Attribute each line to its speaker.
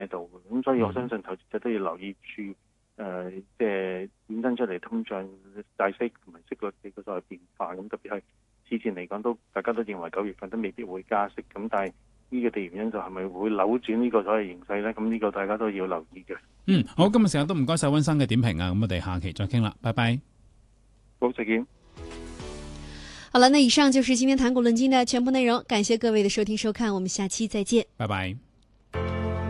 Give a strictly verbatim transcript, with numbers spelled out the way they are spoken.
Speaker 1: 喺度。咁所以我相信投資者都要留意住誒，即係衍生出嚟通脹、債息同埋息率嘅嗰個變化。咁特別係之前嚟講都大家都認為九月份都未必會加息，咁但係呢個地緣因素係咪會扭轉呢個所謂形勢咧？咁呢個大家都要留意嘅。
Speaker 2: 嗯，好，今日成日都唔該晒溫生嘅點評啊，咁我哋下期再傾啦，拜拜。
Speaker 1: 好，再見。
Speaker 3: 好了，那以上就是今天談股論金的全部內容，感謝各位的收聽收看，我們下期再見，
Speaker 2: 拜拜。